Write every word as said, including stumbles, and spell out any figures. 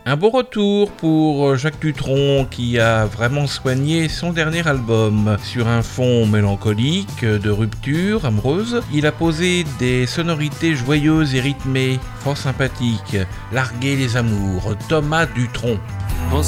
Un beau retour pour Jacques Dutronc qui a vraiment soigné son dernier album. Sur un fond mélancolique de rupture amoureuse, il a posé des sonorités joyeuses et rythmées, fort sympathiques. Larguer les amours, Thomas Dutronc.